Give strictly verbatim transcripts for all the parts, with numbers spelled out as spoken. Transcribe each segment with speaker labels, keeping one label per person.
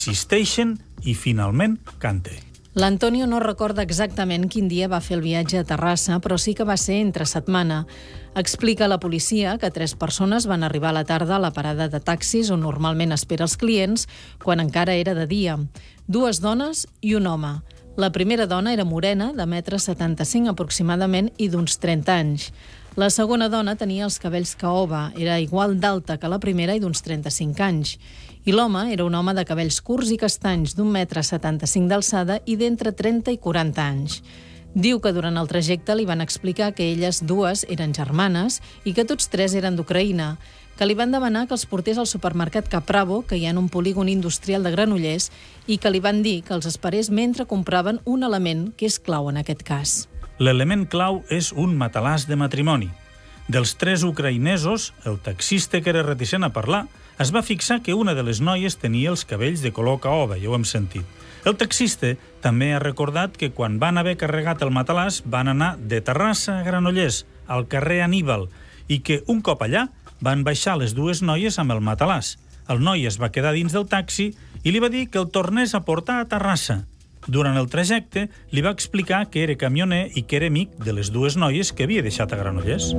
Speaker 1: Insisteixen i finalment cante.
Speaker 2: L'Antonio no recorda exactament quin dia va fer el viatge a Terrassa, però sí que va ser entre setmana. Explica a la policia que tres persones van arribar a la tarda a la parada de taxis on normalment espera els clients, quan encara era de dia. Dues dones i un home. La primera dona era morena, de metre setanta-cinc aproximadament i d'uns trenta anys. La segona dona tenia els cabells caoba, era igual d'alta que la primera i d'uns trenta-cinc anys. I l'home era un home de cabells curts i castanys d'un metre setanta-cinc d'alçada i d'entre trenta i quaranta anys. Diu que durant el trajecte li van explicar que elles dues eren germanes i que tots tres eren d'Ucraïna, que li van demanar que els portés al supermercat Capravo, que hi ha en un polígon industrial de Granollers, i que li van dir que els esperés mentre compraven un element que és clau en aquest cas.
Speaker 1: L'element clau és un matalàs de matrimoni. Dels tres ucraïnesos, el taxista que era reticent a parlar es va fixar que una de les noies tenia els cabells de color caoba, ja ho hem sentit. El taxista també ha recordat que quan van haver carregat el matalàs van anar de Terrassa a Granollers, al carrer Aníbal, i que un cop allà van baixar les dues noies amb el matalàs. El noi es va quedar dins del taxi i li va dir que el tornés a portar a Terrassa. Durant el trajecte li va explicar que era camioner i que era amic de les dues noies que havia deixat a Granollers.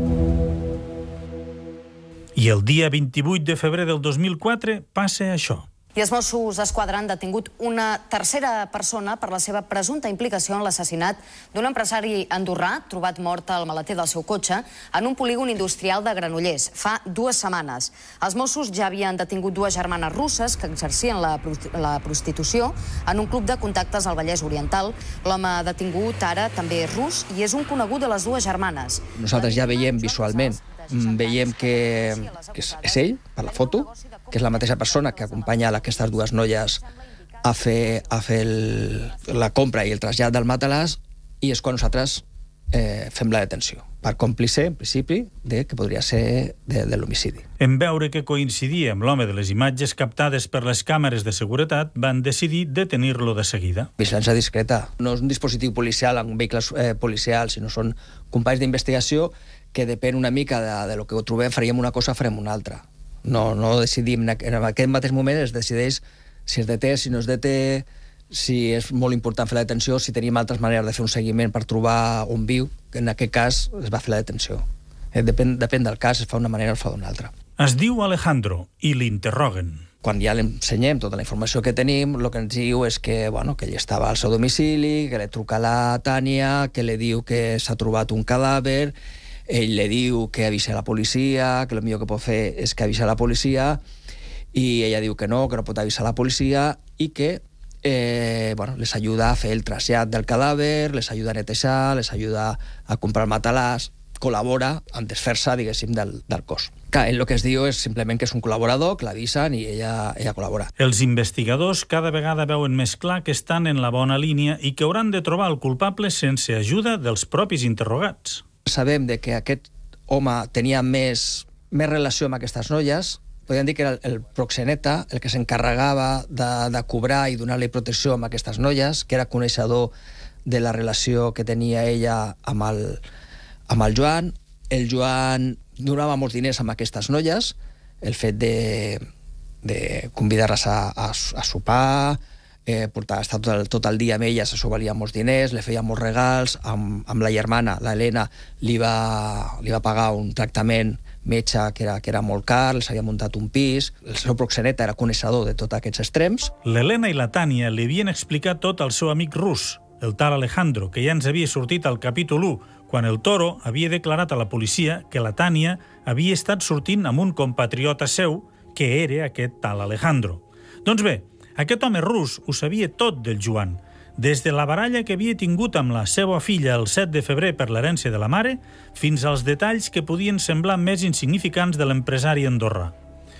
Speaker 1: I el dia vint-i-vuit de febrer del dos mil quatre passa això.
Speaker 3: I els Mossos d'Esquadra han detingut una tercera persona per la seva presumpta implicació en l'assassinat d'un empresari andorrà trobat mort al maleter del seu cotxe en un polígon industrial de Granollers fa dues setmanes. Els Mossos ja havien detingut dues germanes russes que exercien la, la prostitució en un club de contactes al Vallès Oriental. L'home detingut ara també és rus i és un conegut de les dues germanes.
Speaker 4: Nosaltres ja veiem visualment, veiem que, que és, és ell, per la foto, que és la mateixa persona que acompanya aquestes dues noies a fer, a fer el, la compra i el trasllat del matalàs, i és quan nosaltres eh, fem la detenció, per còmplice, en principi, de, que podria ser de, de l'homicidi.
Speaker 1: En veure que coincidia amb l'home de les imatges captades per les càmeres de seguretat, van decidir detenir-lo de seguida.
Speaker 4: Vigilància discreta. No és un dispositiu policial amb vehicles eh, policials, sinó són companys d'investigació que depèn una mica de, de lo que ho trobem, faríem una cosa, farem una altra. No, no decidim, en aquest mateix moment es decideix si es deté, si no es deté, si és molt important fer la detenció, si tenim altres maneres de fer un seguiment per trobar on viu, que en aquest cas es va fer la detenció. Depèn, depèn del cas, es fa d'una manera o es fa d'una altra.
Speaker 1: Es diu Alejandro i l'interroguen.
Speaker 4: Quan ja l'ensenyem tota la informació que tenim, el que ens diu és que, bueno, que ell estava al seu domicili, que li truca a la Tània, que li diu que s'ha trobat un cadàver. Ell li diu que avisa la policia, que el millor que pot fer és que avisa la policia, i ella diu que no, que no pot avisar la policia, i que eh, bueno, les ajuda a fer el trasllat del cadàver, les ajuda a netejar, les ajuda a comprar matalàs, col·labora en desfer-se, diguéssim, del, del cos. Clar, ell el que es diu és simplement que és un col·laborador, que l'avisen i ella, ella col·labora.
Speaker 1: Els investigadors cada vegada veuen més clar que estan en la bona línia i que hauran de trobar el culpable sense ajuda dels propis interrogats.
Speaker 4: Sabem de que aquest home tenia més, més relació amb aquestes noies. Podríem dir que era el, el proxeneta, el que s'encarregava de, de cobrar i donar-li protecció a aquestes noies, que era coneixedor de la relació que tenia ella amb el, amb el Joan. El Joan donava molts diners a aquestes noies, el fet de, de convidar-les a, a, a sopar, Eh, portar, estar tot el, tot el dia amb elles, això valia molts diners, li feia molts regals, amb, amb la germana, l'Helena, li va, li va pagar un tractament metge que era, que era molt car, els havia muntat un pis, el seu proxeneta era coneixedor de tots aquests extrems.
Speaker 1: L'Helena i la Tània li havien explicat tot al seu amic rus, el tal Alejandro, que ja ens havia sortit al capítol u, quan el Toro havia declarat a la policia que la Tània havia estat sortint amb un compatriota seu, que era aquest tal Alejandro. Doncs bé, aquest home rus ho sabia tot del Joan, des de la baralla que havia tingut amb la seva filla el set de febrer per l'herència de la mare, fins als detalls que podien semblar més insignificants de l'empresari andorrà.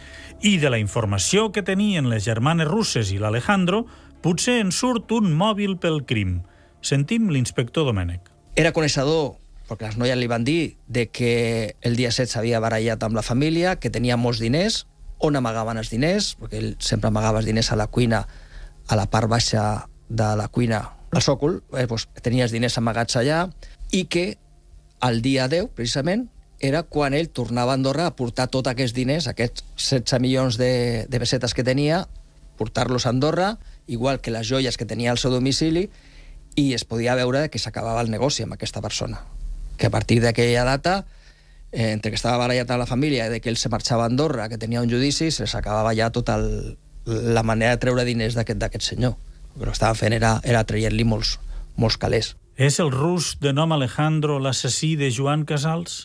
Speaker 1: I de la informació que tenien les germanes russes i l'Alejandro, potser en surt un mòbil pel crim. Sentim l'inspector Domènech.
Speaker 4: Era coneixedor, perquè les noies li van dir, de que el dia set s'havia barallat amb la família, que tenia molts diners, on amagaven els diners, perquè ell sempre amagava els diners a la cuina, a la part baixa de la cuina, al sòcol, eh, doncs, tenia els diners amagats allà, i que el dia deu, precisament, era quan ell tornava a Andorra a portar tots aquests diners, aquests setze milions de, de pessetes que tenia, portar-los a Andorra, igual que les joies que tenia al seu domicili, i es podia veure que s'acabava el negoci amb aquesta persona. Que a partir d'aquella data, eh, entre que estava barallat a la família i que ell se marxava a Andorra, que tenia un judici, se s'acabava ja tota el, la manera de treure diners d'aquest senyor. El que estaven fent era, era traient-li molts, molts calés.
Speaker 1: És el rus de nom Alejandro l'assassí de Joan Casals?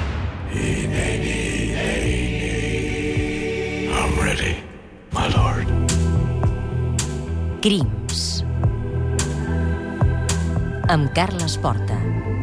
Speaker 5: I'm ready, my lord.
Speaker 6: Crims. Amb Carles Porta.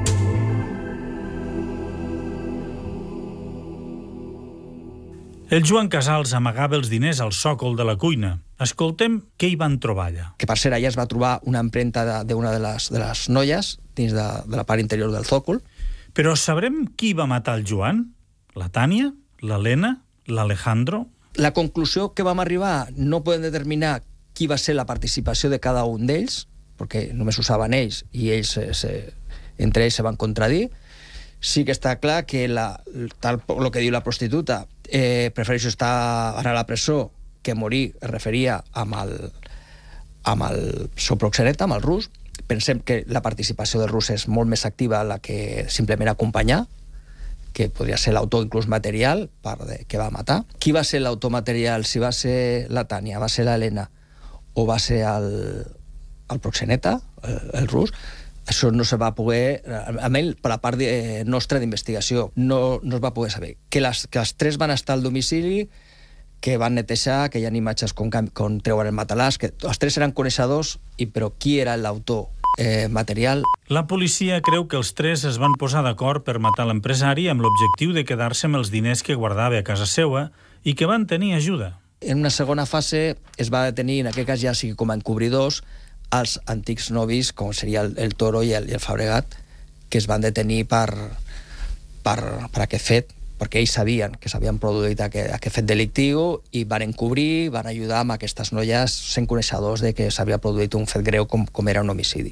Speaker 1: El Joan Casals amagava els diners al sòcol de la cuina. Escoltem què hi van trobar allà.
Speaker 4: Que per ser allà es va trobar una empremta d'una de, de, les, de les noies dins de, de la part interior del zòcol.
Speaker 1: Però sabrem qui va matar el Joan? La Tània? L'Helena? L'Alejandro?
Speaker 4: La conclusió que vam arribar, no podem determinar qui va ser la participació de cada un d'ells, perquè només ho saben ells i ells se, se, entre ells se van contradir. Sí que està clar que la, tal el que diu la prostituta, eh, prefereixo estar ara a la presó que morir, es referia amb el, amb el seu proxeneta, amb el rus. Pensem que la participació del rus és molt més activa la que simplement acompanyar, que podria ser l'autor inclús material per de, que va matar. Qui va ser l'autor material? Si va ser la Tània, va ser l'Helena o va ser el, el proxeneta, el, el rus, això no se va poder, almenys per la part de, nostra d'investigació, no, no es va poder saber. Que les, que els tres van estar al domicili, que van netejar, que hi ha imatges com, com treuen el matalàs, que els tres eren coneixedors, i, però qui era l'autor eh, material?
Speaker 1: La policia creu que els tres es van posar d'acord per matar l'empresari amb l'objectiu de quedar-se amb els diners que guardava a casa seva i que van tenir ajuda.
Speaker 4: En una segona fase es va detenir, en aquest cas ja sigui com a encobridors, als antics novis, com seria el, el Toro i el, i el Fabregat, que es van detenir per, per, per aquest fet, perquè ells sabien que s'havien produït aquest, aquest fet delictiu i van encobrir, van ajudar amb aquestes noies sent coneixedors de que s'havia produït un fet greu com, com era un homicidi.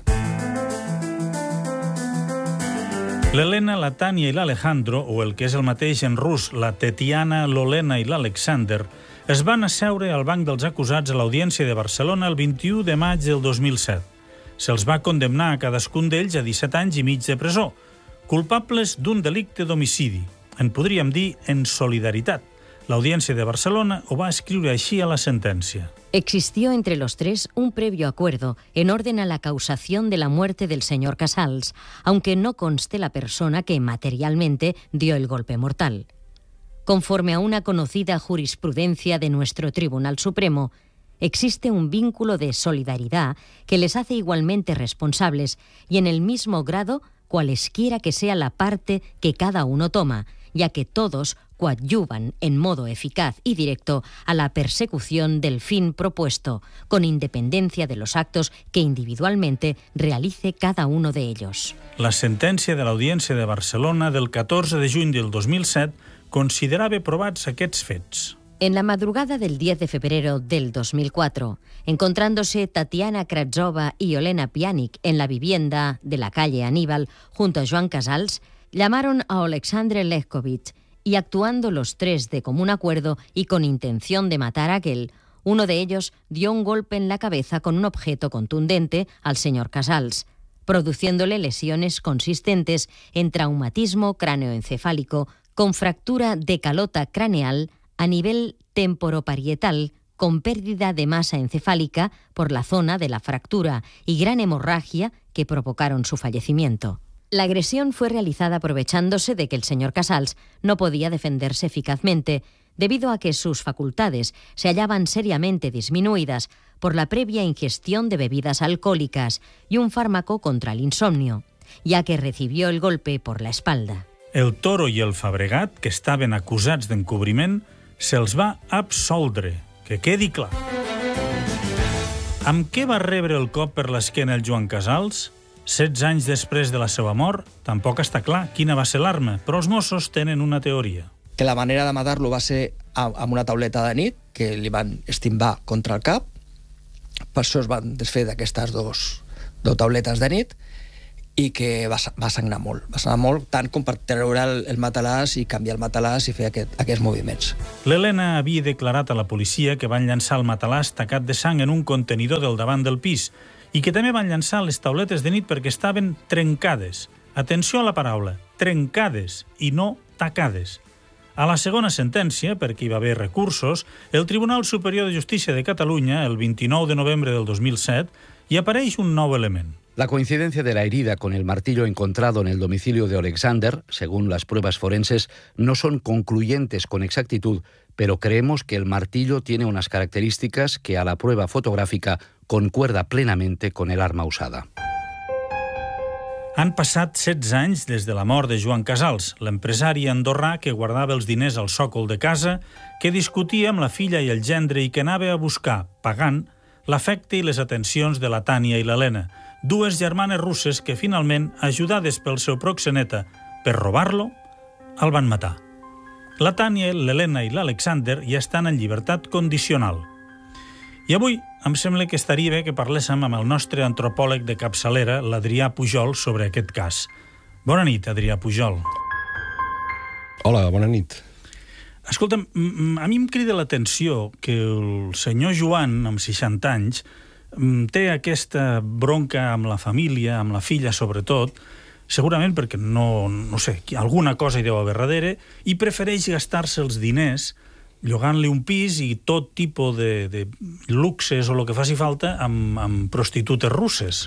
Speaker 1: L'Helena, la Tània i l'Alejandro, o el que és el mateix en rus, la Tetiana, l'Olena i l'Alexander, es van asseure al banc dels acusats a l'Audiència de Barcelona el vint-i-u de maig del dos mil set. Se'ls va condemnar a cadascun d'ells a disset anys i mig de presó, culpables d'un delicte d'homicidi. En podríem dir en solidaritat. L'Audiència de Barcelona ho va escriure així a la sentència.
Speaker 6: Existió entre los tres un previo acuerdo en orden a la causación de la muerte del señor Casals, aunque no conste la persona que materialmente dio el golpe mortal. Conforme a una conocida jurisprudencia de nuestro Tribunal Supremo, existe un vínculo de solidaridad que les hace igualmente responsables y en el mismo grado cualesquiera que sea la parte que cada uno toma, ya que todos coadyuvan en modo eficaz y directo a la persecución del fin propuesto, con independencia de los actos que individualmente realice cada uno de ellos.
Speaker 1: La sentència de l'Audiència de Barcelona del catorze de juny del dos mil set considerava provats aquests fets.
Speaker 6: En la madrugada del diez de febrero del dos mil cuatro, encontrándose Tatiana Kravtsova y Olena Pianic en la vivienda de la calle Aníbal junto a Joan Casals, llamaron a Alexandre Lechkovich y actuando los tres de común acuerdo y con intención de matar a aquel, uno de ellos dio un golpe en la cabeza con un objeto contundente al señor Casals, produciéndole lesiones consistentes en traumatismo cráneoencefálico con fractura de calota craneal a nivel temporoparietal con pérdida de masa encefálica por la zona de la fractura y gran hemorragia que provocaron su fallecimiento. La agresión fue realizada aprovechándose de que el señor Casals no podía defenderse eficazmente debido a que sus facultades se hallaban seriamente disminuidas por la previa ingestión de bebidas alcohólicas y un fármaco contra el insomnio, ya que recibió el golpe por la espalda.
Speaker 1: El Toro i el Fabregat, que estaven acusats d'encobriment, se'ls va absoldre, que quedi clar. Amb què va rebre el cop per l'esquena el Joan Casals? setze anys després de la seva mort, tampoc està clar quina va ser l'arma, però els Mossos tenen una teoria.
Speaker 4: Que la manera de matar-lo va ser amb una tauleta de nit, que li van estimbar contra el cap, per això es van desfer d'aquestes dos, dos tauletes de nit, i que va, va sagnar molt. Va sagnar molt, tant com per treure el, el matalàs i canviar el matalàs i fer aquest, aquests moviments.
Speaker 1: L'Helena havia declarat a la policia que van llançar el matalàs tacat de sang en un contenidor del davant del pis i que també van llançar les tauletes de nit perquè estaven trencades. Atenció a la paraula, trencades i no tacades. A la segona sentència, perquè hi va haver recursos, el Tribunal Superior de Justícia de Catalunya, el vint-i-nou de novembre del dos mil set, hi apareix un nou element.
Speaker 7: La coincidencia de la herida con el martillo encontrado en el domicilio de Alexander, según las pruebas forenses, no son concluyentes con exactitud, pero creemos que el martillo tiene unas características que a la prueba fotográfica concuerda plenamente con el arma usada.
Speaker 1: Han passat setze anys des de la mort de Joan Casals, l'empresari andorrà que guardava els diners al sòcol de casa, que discutia amb la filla i el gendre i que anava a buscar, pagant, l'afecte i les atencions de la Tània i l'Helena, dues germanes russes que finalment, ajudades pel seu proxeneta per robar-lo, el van matar. La Tània, l'Helena i l'Alexander ja estan en llibertat condicional. I avui em sembla que estaria bé que parléssim amb el nostre antropòleg de capçalera, l'Adrià Pujol, sobre aquest cas. Bona nit, Adrià Pujol.
Speaker 8: Hola, bona nit.
Speaker 1: Escolta'm, a mi em crida l'atenció que el senyor Joan, amb seixanta anys, té aquesta bronca amb la família, amb la filla sobretot, segurament perquè no, no sé, alguna cosa hi deu haver darrere, i prefereix gastar-se els diners llogant-li un pis i tot tipus de, de luxes o el que faci falta amb, amb prostitutes russes.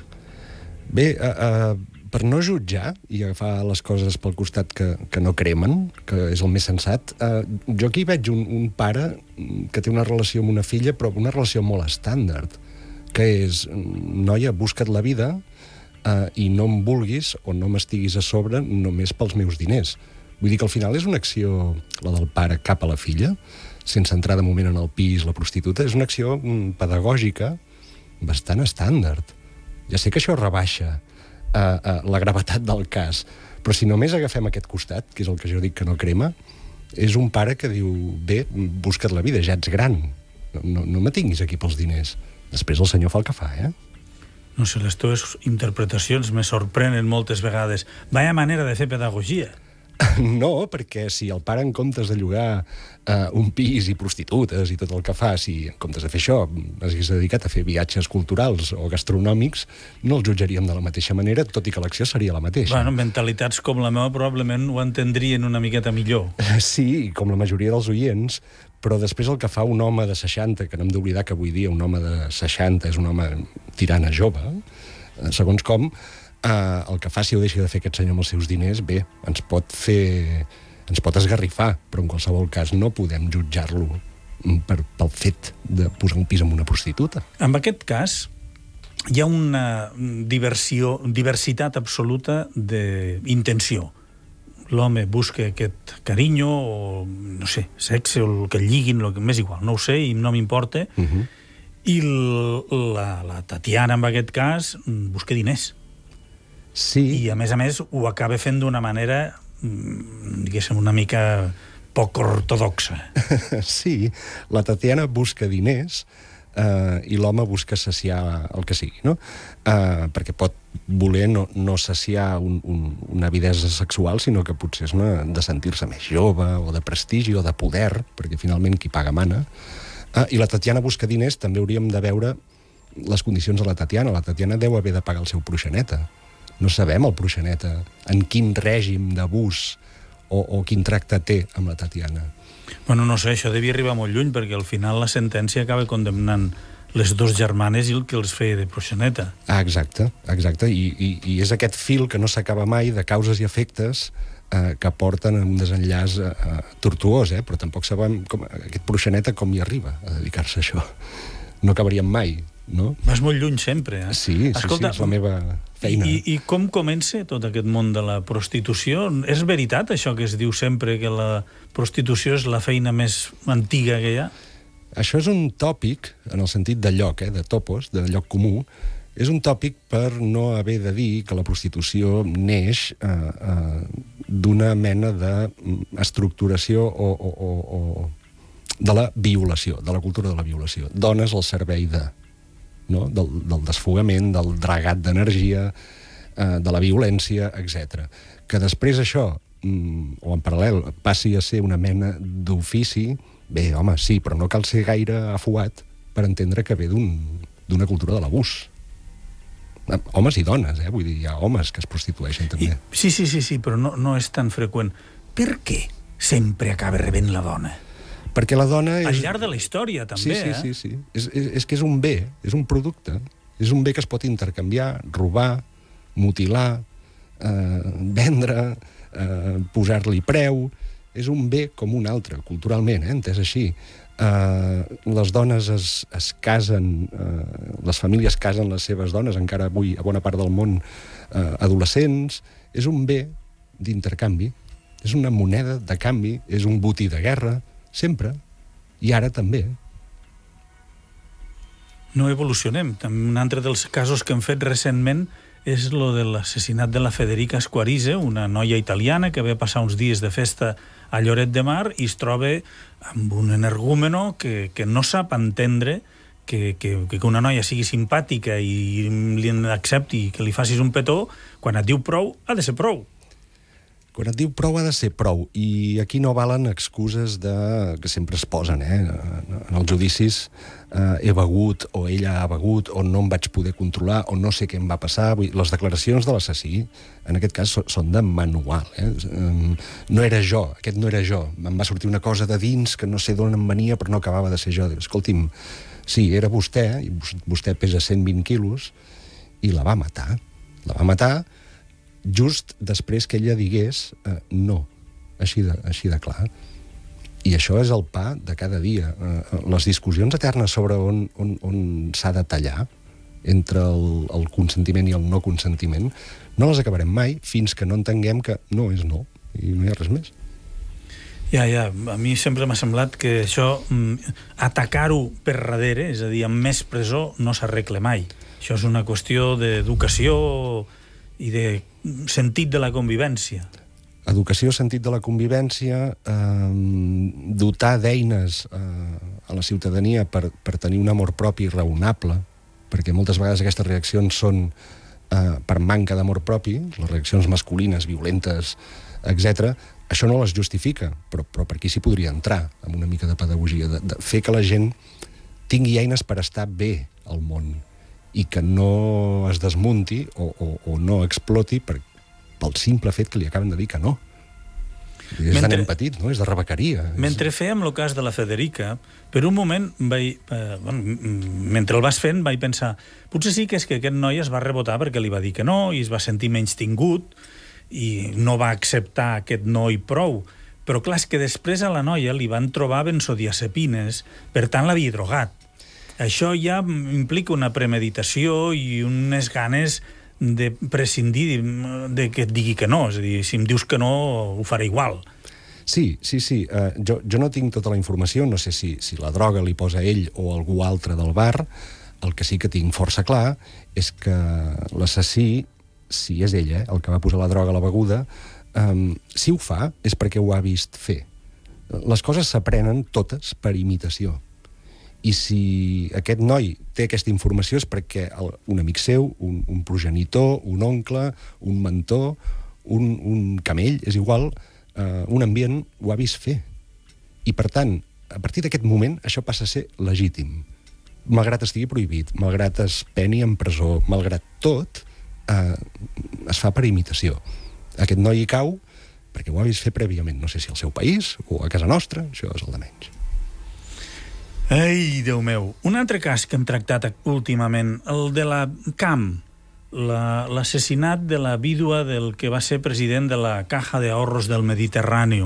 Speaker 8: Bé, uh, uh, per no jutjar i agafar les coses pel costat que, que no cremen, que és el més sensat, uh, jo aquí veig un, un pare que té una relació amb una filla, però una relació molt estàndard, que és, noia, busca't la vida eh, i no em vulguis o no m'estiguis a sobre només pels meus diners. Vull dir que al final és una acció, la del pare cap a la filla, sense entrar de moment en el pis, la prostituta, és una acció mm, pedagògica bastant estàndard. Ja sé que això rebaixa eh, eh, la gravetat del cas, però si només agafem aquest costat, que és el que jo dic que no crema, és un pare que diu, bé, busca't la vida, ja ets gran, no, no me tinguis aquí pels diners. Després el senyor fa el que fa, eh?
Speaker 1: No sé, les teves interpretacions me sorprenen moltes vegades. Vaya manera de fer pedagogia.
Speaker 8: No, perquè si el pare, en comptes de llogar eh, un pis i prostitutes i tot el que fa, si en comptes de fer això s'hagués dedicat a fer viatges culturals o gastronòmics, no el jutjaríem de la mateixa manera, tot i que l'acció seria la mateixa.
Speaker 1: Bueno, mentalitats com la meva probablement ho entendrien una miqueta millor.
Speaker 8: Sí, com la majoria dels oients, però després el que fa un home de seixanta, que no hem d'oblidar que avui dia un home de seixanta és un home tirant a jove, segons com, Uh, el que faci o deixi de fer aquest senyor amb els seus diners, bé, ens pot fer... ens pot esgarrifar, però en qualsevol cas no podem jutjar-lo per, pel fet de posar un pis amb una prostituta.
Speaker 1: En aquest cas, hi ha una diversió, diversitat absoluta d'intenció. L'home busca aquest carinyo o, no sé, sexe o el que lliguin, el que m'és igual, no ho sé i no m'importa. Uh-huh. I la, la Tatiana, en aquest cas, busca diners.
Speaker 8: Sí.
Speaker 1: I, a més a més, ho acaba fent d'una manera, diguéssim, una mica poc ortodoxa.
Speaker 8: Sí, la Tatiana busca diners eh, i l'home busca saciar el que sigui, no? Eh, perquè pot voler no, no saciar un, un, una avidesa sexual, sinó que potser és una de sentir-se més jove, o de prestigi, o de poder, perquè finalment qui paga mana. Eh, I la Tatiana busca diners, també hauríem de veure les condicions de la Tatiana. La Tatiana deu haver de pagar el seu proxeneta. No sabem el proxeneta en quin règim d'abús o, o quin tracte té amb la Tatiana.
Speaker 1: Bueno, no sé, això devia arribar molt lluny, perquè al final la sentència acaba condemnant les dos germanes i el que els feia de proxeneta.
Speaker 8: Ah, exacte, exacte. I, i, i és aquest fil que no s'acaba mai de causes i efectes eh, que porten a un desenllaç eh, tortuós, eh? Però tampoc sabem com, aquest proxeneta com hi arriba a dedicar-se a això. No acabaríem mai, no?
Speaker 1: Vas molt lluny sempre, eh?
Speaker 8: Sí, sí, Escolta, sí, és la meva feina.
Speaker 1: I, I com comença tot aquest món de la prostitució? És veritat això que es diu sempre, que la prostitució és la feina més antiga que hi ha?
Speaker 8: Això és un tòpic, en el sentit de lloc, eh, de topos, de lloc comú. És un tòpic per no haver de dir que la prostitució neix eh, eh, d'una mena d'estructuració o, o, o, o de la violació, de la cultura de la violació. Dones al servei de... No? Del, del desfogament, del dragat d'energia, eh, de la violència, etcètera. Que després això, mm, o en paral·lel, passi a ser una mena d'ofici, bé, home, sí, però no cal ser gaire afuat per entendre que ve d'una cultura de l'abús. Homes i dones, eh? Vull dir, hi ha homes que es prostitueixen també.
Speaker 1: I, sí, sí, sí, sí, però no, no és tan freqüent. Per què sempre acaba rebent la dona?
Speaker 8: Perquè la dona és...
Speaker 1: Al llarg de la història, també,
Speaker 8: sí, sí,
Speaker 1: eh?
Speaker 8: Sí, sí, sí. És, és, és que és un bé, és un producte. És un bé que es pot intercanviar, robar, mutilar, eh, vendre, eh, posar-li preu. És un bé com un altre, culturalment, eh, entès així. Uh, les dones es, es casen, uh, les famílies casen les seves dones, encara avui a bona part del món, uh, adolescents. És un bé d'intercanvi, és una moneda de canvi, és un botí de guerra, sempre, i ara també.
Speaker 1: No evolucionem. Un altre dels casos que hem fet recentment és lo de l'assassinat de la Federica Squarise, una noia italiana que va passar uns dies de festa a Lloret de Mar i es troba amb un energúmeno que, que no sap entendre que, que, que una noia sigui simpàtica i li accepti que li facis un petó. Quan et diu prou, ha de ser prou.
Speaker 8: Quan et diu prou, ha de ser prou. I aquí no valen excuses de... que sempre es posen, eh? En els judicis eh, he begut, o ella ha begut, o no em vaig poder controlar, o no sé què em va passar. Vull dir, les declaracions de l'assassí, en aquest cas, són de manual. Eh? No era jo, aquest no era jo. Em va sortir una cosa de dins que no sé d'on em venia, però no acabava de ser jo. Escolti'm, sí, era vostè, i vostè pesa cent vint quilos, i la va matar. La va matar just després que ella digués eh, no, així de, així de clar. I això és el pa de cada dia. Eh, les discussions eternes sobre on, on, on s'ha de tallar entre el, el consentiment i el no consentiment no les acabarem mai fins que no entenguem que no és no, i no hi ha res més.
Speaker 1: Ja, ja, a mi sempre m'ha semblat que això, atacar-ho per darrere, és a dir, amb més presó, no s'arregla mai. Això és una qüestió d'educació i de sentit de la convivència.
Speaker 8: Educació, sentit de la convivència, eh, dotar d'eines eh, a la ciutadania per, per tenir un amor propi raonable, perquè moltes vegades aquestes reaccions són eh, per manca d'amor propi, les reaccions masculines, violentes, etcètera. Això no les justifica, però, però per aquí s'hi podria entrar, amb una mica de pedagogia, de, de fer que la gent tingui eines per estar bé al món i que no es desmunti o, o, o no exploti per, pel simple fet que li acaben de dir que no. És mentre, de nen petit, no? És de rebequeria.
Speaker 1: Mentre
Speaker 8: és...
Speaker 1: fèiem el cas de la Federica, per un moment, vaig, eh, bueno, mentre el vas fent, vaig pensar, potser sí que és que aquest noi es va rebotar perquè li va dir que no i es va sentir menys tingut i no va acceptar aquest no i prou. Però clar, és que després a la noia li van trobar benzodiazepines, per tant l'havia drogat. Això ja implica una premeditació i unes ganes de prescindir de que et digui que no. És a dir, si em dius que no, ho faré igual.
Speaker 8: Sí, sí, sí. Uh, jo, jo no tinc tota la informació, no sé si, si la droga li posa ell o algú altre del bar. El que sí que tinc força clar és que l'assassí, si és ell, eh, el que va posar la droga a la beguda, um, si ho fa és perquè ho ha vist fer. Les coses s'aprenen totes per imitació. I si aquest noi té aquesta informació és perquè el, un amic seu, un, un progenitor, un oncle, un mentor, un, un camell, és igual, eh, un ambient ho ha vist fer. I, per tant, a partir d'aquest moment, això passa a ser legítim. Malgrat estigui prohibit, malgrat es peni en presó, malgrat tot, eh, es fa per imitació. Aquest noi hi cau perquè ho ha vist fer prèviament, no sé si al seu país o a casa nostra, això és el de menys.
Speaker 1: Ai, Déu meu. Un altre cas que hem tractat últimament, el de la Camp, l'assassinat de la vídua del que va ser president de la Caja de Ahorros del Mediterrani.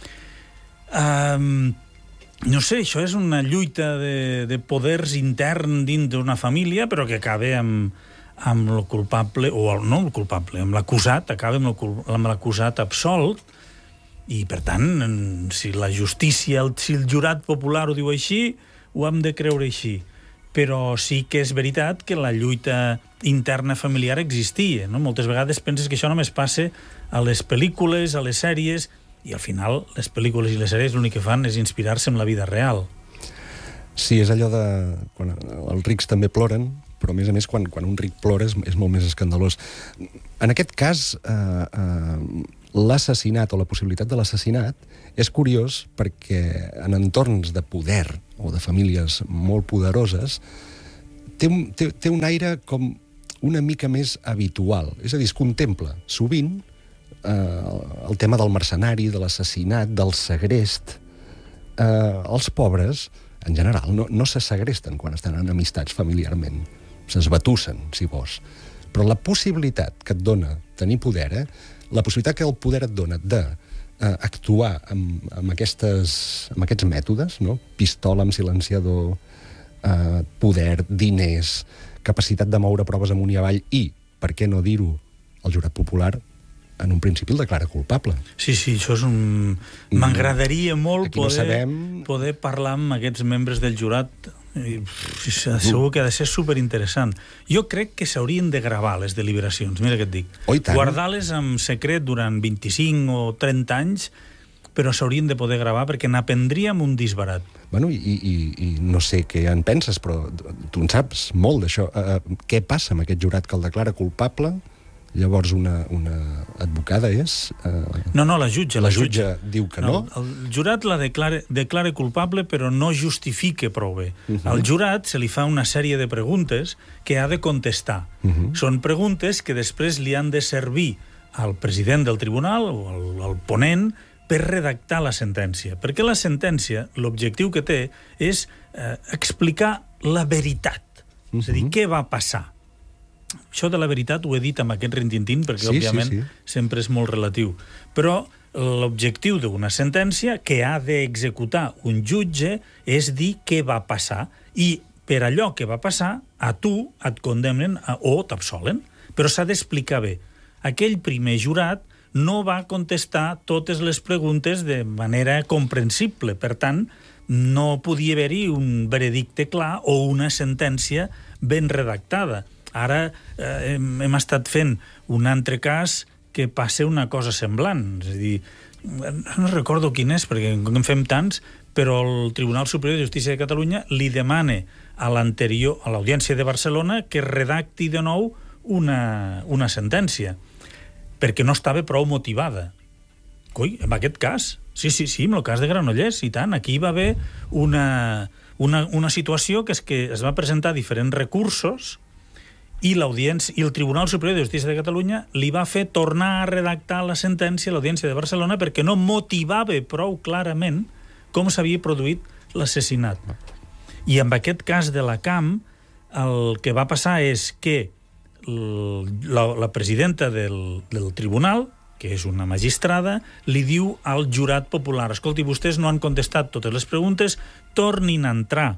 Speaker 1: Um, no sé, això és una lluita de, de poders intern dins d'una família, però que acaba amb, amb el culpable, o el, no el culpable, amb l'acusat, acaba amb l'acusat absolt, i per tant, si la justícia, el, si el jurat popular ho diu així, ho hem de creure així. Però sí que és veritat que la lluita interna familiar existia, no? Moltes vegades penses que això només passa a les pel·lícules, a les sèries, i al final les pel·lícules i les sèries l'únic que fan és inspirar-se en la vida real.
Speaker 8: Sí, és allò de... quan els rics també ploren, però però a més a més quan, quan un ric plora és, és molt més escandalós. En aquest cas, eh, eh, l'assassinat o la possibilitat de l'assassinat és curiós perquè en entorns de poder o de famílies molt poderoses té un, té, té un aire com una mica més habitual. És a dir, es contempla sovint eh, el tema del mercenari, de l'assassinat, del segrest. Eh, els pobres, en general, no, no se segresten quan estan en amistats familiarment. S'esbatussen, si vols. Però la possibilitat que et dona tenir poder, eh, la possibilitat que el poder et dona de eh, actuar amb, amb, aquestes, amb aquests mètodes, no? Pistola amb silenciador, eh, poder, diners, capacitat de moure proves amunt i avall i, per què no dir-ho, el jurat popular en un principi el declara culpable.
Speaker 1: Sí, sí, això és un... M'agradaria molt
Speaker 8: Aquí no
Speaker 1: poder,
Speaker 8: sabem...
Speaker 1: poder parlar amb aquests membres del jurat. I, segur que ha de ser superinteressant. Jo crec que s'haurien de gravar les deliberacions, mira què et dic.
Speaker 8: Oh,
Speaker 1: guardar-les en secret durant vint-i-cinc o trenta anys, però s'haurien de poder gravar perquè n'aprendríem un disbarat.
Speaker 8: Bueno, i, i, i no sé què en penses, però tu en saps molt d'això. Uh, què passa amb aquest jurat que el declara culpable? Llavors una, una advocada és... Uh,
Speaker 1: no, no, la jutge.
Speaker 8: La,
Speaker 1: la
Speaker 8: jutge,
Speaker 1: jutge
Speaker 8: diu que no.
Speaker 1: no. El jurat la declara, declara culpable, però no justifica prou bé. Uh -huh. Al jurat se li fa una sèrie de preguntes que ha de contestar. Uh -huh. Són preguntes que després li han de servir al president del tribunal o al, al ponent per redactar la sentència. Perquè la sentència, l'objectiu que té, és eh, explicar la veritat. Uh -huh. És a dir, què va passar. Això de la veritat ho he dit amb aquest rintintín, perquè, sí, òbviament, sí, sí. sempre és molt relatiu. Però l'objectiu d'una sentència que ha d'executar un jutge és dir què va passar. I per allò que va passar, a tu et condemnen a, o t'absolen. Però s'ha d'explicar bé. Aquell primer jurat no va contestar totes les preguntes de manera comprensible. Per tant, no podia haver-hi un veredicte clar o una sentència ben redactada. Ara eh, hem, hem estat fent un altre cas que passa una cosa semblant. És a dir, no recordo quin és, perquè en fem tants, però el Tribunal Superior de Justícia de Catalunya li demana a l'anterior, a l'Audiència de Barcelona, que redacti de nou una, una sentència, perquè no estava prou motivada. Coi, en aquest cas, sí, sí, sí, en el cas de Granollers, i tant, aquí va haver una, una, una situació que és que es va presentar diferents recursos i l'Audiència i el Tribunal Superior de Justícia de Catalunya li va fer tornar a redactar la sentència a l'Audiència de Barcelona perquè no motivava prou clarament com s'havia produït l'assassinat. I en aquest cas de la Camp, el que va passar és que la, la presidenta del, del tribunal, que és una magistrada, li diu al jurat popular: escolti, vostès no han contestat totes les preguntes, tornin a entrar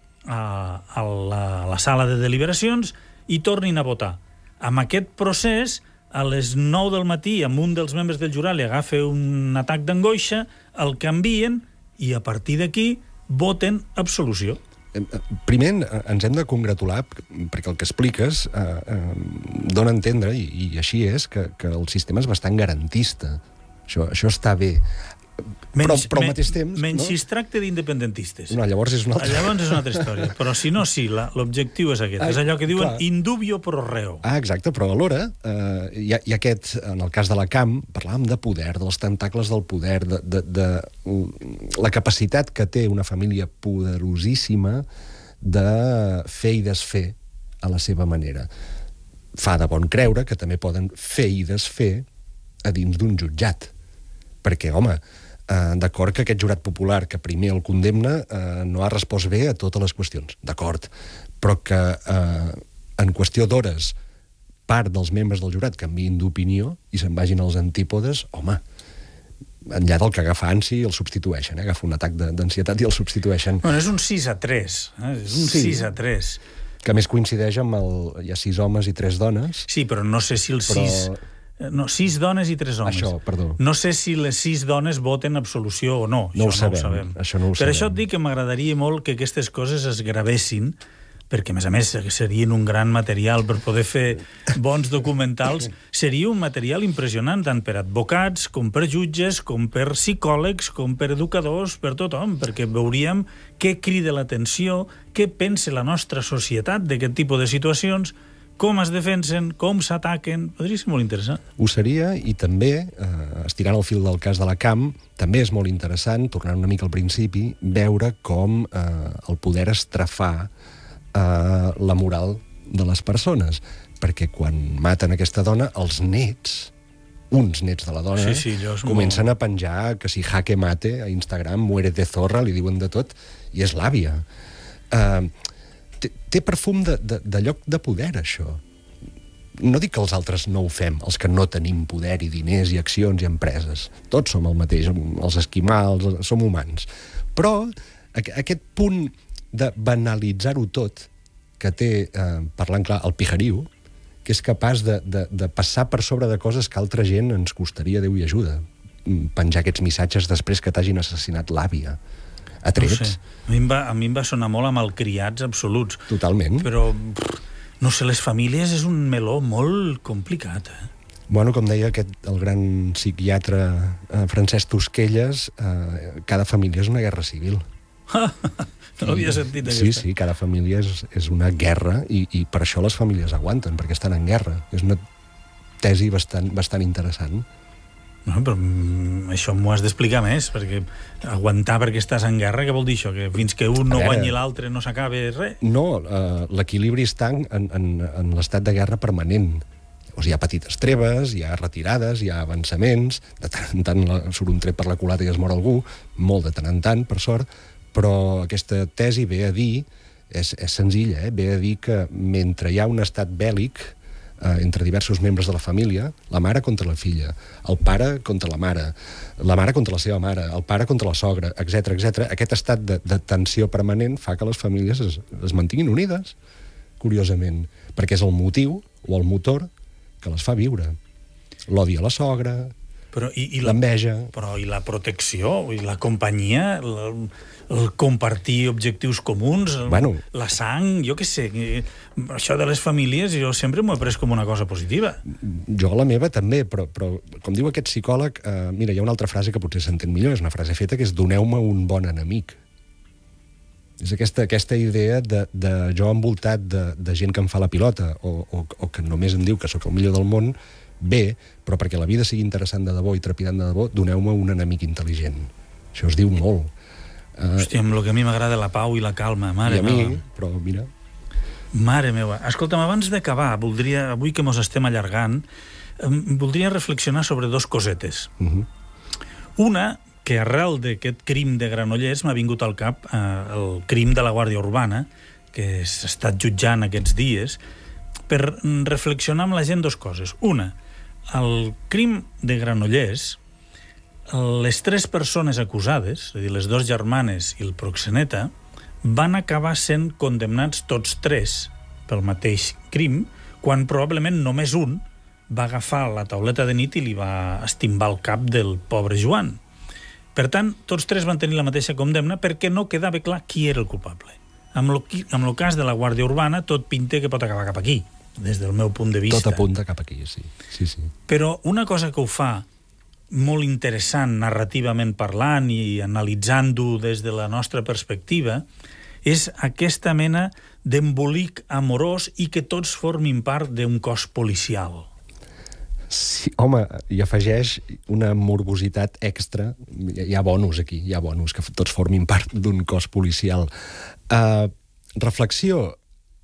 Speaker 1: a, a, la, a la sala de deliberacions i tornin a votar. Amb aquest procés, a les nou del matí, amb un dels membres del jurat li agafa un atac d'angoixa, el canvien i a partir d'aquí voten absolució.
Speaker 8: Primer, ens hem de congratular perquè el que expliques eh, eh, dona a entendre, i, i així és, que, que el sistema és bastant garantista. Això, això està bé.
Speaker 1: Menys,
Speaker 8: però, però al mateix temps...
Speaker 1: Menys
Speaker 8: no?
Speaker 1: si es tracta d'independentistes.
Speaker 8: No, llavors és una altra...
Speaker 1: Llavors és una altra història. Però si no, sí, l'objectiu és aquest. Ah, és allò que diuen clar. Indubio pro reo.
Speaker 8: Ah, exacte, però alhora eh, hi, ha, hi ha aquest, en el cas de la Camp, parlàvem de poder, dels tentacles del poder, de, de, de la capacitat que té una família poderosíssima de fer i desfer a la seva manera. Fa de bon creure que també poden fer i desfer a dins d'un jutjat. Perquè, home, eh, d'acord que aquest jurat popular que primer el condemna eh, no ha respost bé a totes les qüestions, d'acord, però que eh, en qüestió d'hores part dels membres del jurat canviïn d'opinió i se'n vagin als antípodes, home, enllà del que agafa ansi el substitueixen, eh? Agafa un atac d'ansietat i el substitueixen.
Speaker 1: Bueno, és un sis a tres, eh? És un sí. sis a tres.
Speaker 8: Que més coincideix amb el... Hi ha sis homes i tres dones.
Speaker 1: Sí, però no sé si els però... sis... No, sis dones i tres homes.
Speaker 8: Això, perdó.
Speaker 1: No sé si les sis dones voten absolució o no.
Speaker 8: No
Speaker 1: això
Speaker 8: ho sabem.
Speaker 1: No ho sabem.
Speaker 8: Això no ho
Speaker 1: per
Speaker 8: sabem.
Speaker 1: això et dic que m'agradaria molt que aquestes coses es gravessin, perquè, a més a més, serien un gran material per poder fer bons documentals, seria un material impressionant tant per advocats, com per jutges, com per psicòlegs, com per educadors, per tothom, perquè veuríem què crida l'atenció, què pensa la nostra societat d'aquest tipus de situacions, com es defensen, com s'ataquen. Podria ser molt interessant.
Speaker 8: Ho seria, i també, eh, estirant el fil del cas de la Camp, també és molt interessant, tornant una mica al principi, veure com eh, el poder estrafar eh, la moral de les persones. Perquè quan maten aquesta dona, els nets, uns nets de la dona,
Speaker 1: sí, sí,
Speaker 8: comencen
Speaker 1: molt...
Speaker 8: a penjar que si jaque mate a Instagram, muérete zorra, li diuen de tot, i és l'àvia. Eh, té, té perfum de, de, de lloc de poder, això. No dic que els altres no ho fem, els que no tenim poder i diners i accions i empreses. Tots som el mateix, els esquimals, som humans. Però aquest punt de banalitzar-ho tot, que té, eh, parlant clar, el pijariu, que és capaç de, de, de passar per sobre de coses que altra gent ens costaria Déu i ajuda. Penjar aquests missatges després que t'hagin assassinat l'àvia. A trets.
Speaker 1: No sé. A mi, em va, a mi em va sonar molt a malcriats absoluts.
Speaker 8: Totalment.
Speaker 1: Però, no sé, les famílies és un meló molt complicat, eh?
Speaker 8: Bueno, com deia aquest, el gran psiquiatre eh, Francesc Tosquelles, eh, cada família és una guerra civil.
Speaker 1: No l'havia sentit, aquesta.
Speaker 8: Sí, sí, cada família és, és una guerra i, i per això les famílies aguanten, perquè estan en guerra. És una tesi bastant, bastant interessant.
Speaker 1: No, però mm, això m'ho has d'explicar més, perquè aguantar perquè estàs en guerra, què vol dir això? Que fins que un no veure, guanyi l'altre no s'acabe res?
Speaker 8: No, uh, l'equilibri està en, en, en l'estat de guerra permanent. O sigui, hi ha petites treves, hi ha retirades, hi ha avançaments, de tant en tant surt un tret per la culata i es mor algú, molt de tant en tant, per sort, però aquesta tesi ve a dir, és, és senzilla, eh? ve a dir que mentre hi ha un estat bèl·lic, entre diversos membres de la família, la mare contra la filla, el pare contra la mare, la mare contra la seva mare, el pare contra la sogra, etcètera, etcètera. Aquest estat de, de tensió permanent fa que les famílies es, es mantinguin unides, curiosament, perquè és el motiu o el motor que les fa viure. L'odi a la sogra,
Speaker 1: però, i, i
Speaker 8: l'enveja...
Speaker 1: Però i la protecció, i la companyia, el, el compartir objectius comuns, el,
Speaker 8: bueno,
Speaker 1: la sang, jo què sé, això de les famílies jo sempre m'ho he pres com una cosa positiva.
Speaker 8: Jo la meva també, però, però com diu aquest psicòleg, eh, mira, hi ha una altra frase que potser s'entén millor, és una frase feta, que és doneu-me un bon enemic. És aquesta, aquesta idea de, de jo envoltat de, de gent que em fa la pilota o, o, o que només em diu que sóc el millor del món, bé, però perquè la vida sigui interessant de debò i trepidant de debò, doneu-me un enemic intel·ligent. Això es diu molt.
Speaker 1: Hòstia, amb el que a mi m'agrada la pau i la calma, mare
Speaker 8: meva. I a mi,
Speaker 1: meva.
Speaker 8: però mira...
Speaker 1: Mare meva. Escolta'm, abans d'acabar, voldria, avui que mos estem allargant, voldria reflexionar sobre dos cosetes.
Speaker 8: Uh-huh.
Speaker 1: Una, que arrel d'aquest crim de Granollers m'ha vingut al cap eh, el crim de la Guàrdia Urbana, que s'ha estat jutjant aquests dies, per reflexionar amb la gent dos coses. Una, el crim de Granollers, les tres persones acusades, és a dir, les dues germanes i el proxeneta, van acabar sent condemnats tots tres pel mateix crim, quan probablement només un va agafar la tauleta de nit i li va estimbar el cap del pobre Joan. Per tant, tots tres van tenir la mateixa condemna perquè no quedava clar qui era el culpable. Amb el, amb el cas de la Guàrdia Urbana, tot pinta que pot acabar cap aquí, des del meu punt de vista.
Speaker 8: Tot apunta cap aquí, sí. sí, sí.
Speaker 1: Però una cosa que ho fa molt interessant narrativament parlant i analitzant-ho des de la nostra perspectiva és aquesta mena d'embolic amorós i que tots formin part d'un cos policial.
Speaker 8: Sí, home, hi afegeix una morbositat extra. Hi ha bonus aquí, hi ha bonus, que tots formin part d'un cos policial. Uh, reflexió.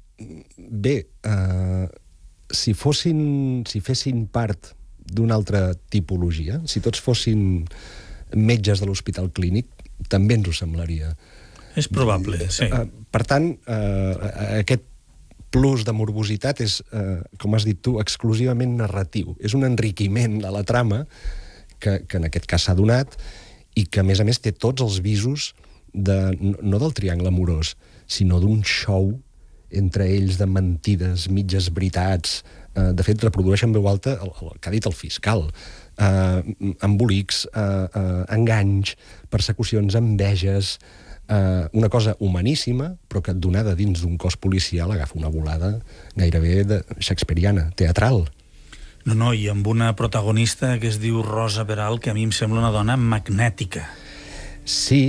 Speaker 8: Bé, uh, si fossin, si fessin part d'una altra tipologia, si tots fossin metges de l'Hospital Clínic, també ens ho semblaria.
Speaker 1: És probable, sí.
Speaker 8: Uh, per tant, uh, aquest plus de morbositat és, uh, com has dit tu, exclusivament narratiu. És un enriquiment de la trama que, que en aquest cas s'ha donat i que, a més a més, té tots els visos de, no del triangle amorós, sinó d'un show entre ells de mentides, mitges veritats. Uh, de fet, reprodueixen en veu alta el, el que ha dit el fiscal. Uh, embolics, uh, uh, enganys, persecucions, enveges, eh, una cosa humaníssima, però que donada dins d'un cos policial agafa una volada gairebé de shakespeariana, teatral.
Speaker 1: No, no, i amb una protagonista que es diu Rosa Peral, que a mi em sembla una dona magnètica.
Speaker 8: Sí,